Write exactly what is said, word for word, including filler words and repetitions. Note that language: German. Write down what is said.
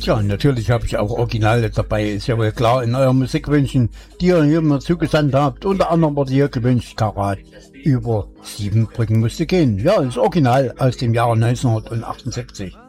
Ja, natürlich habe ich auch Originale dabei, ist ja wohl klar, in euren Musikwünschen, die ihr hier mir zugesandt habt. Unter anderem wurde hier gewünscht, Karat, über sieben Brücken musste gehen. Ja, das Original aus dem Jahre neunzehnhundertachtundsiebzig.